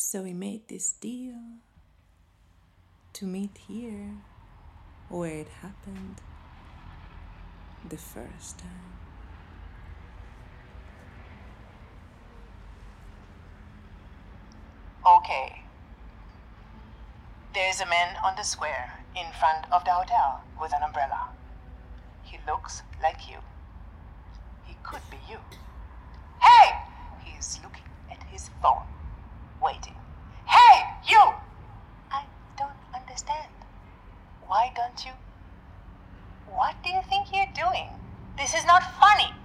So we made this deal to meet here where it happened the first time. Okay. There's a man on the square in front of the hotel with an umbrella. He looks like you. He could be you. Hey! He's looking at his phone, waiting. Hey, you! I don't understand. Why don't you? What do you think you're doing? This is not funny.